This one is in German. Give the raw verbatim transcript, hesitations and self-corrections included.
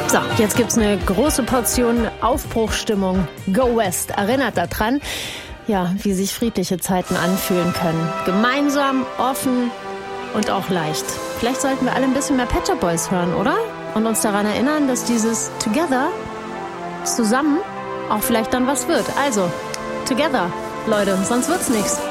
So, jetzt gibt's eine große Portion Aufbruchsstimmung. Go West erinnert daran, ja, wie sich friedliche Zeiten anfühlen können. Gemeinsam, offen und auch leicht. Vielleicht sollten wir alle ein bisschen mehr Pet Shop Boys hören, oder? Und uns daran erinnern, dass dieses Together, zusammen, auch vielleicht dann was wird. Also, together, Leute, sonst wird's nichts.